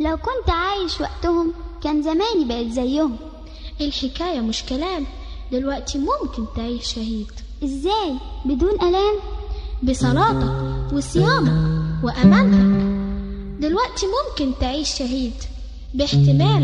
لو كنت عايش وقتهم كان زماني بقيت زيهم. الحكاية مش كلام، دلوقتي ممكن تعيش شهيد. ازاي بدون ألام؟ بصلاتك وصيامك وأمانتك. دلوقتي ممكن تعيش شهيد باحتمال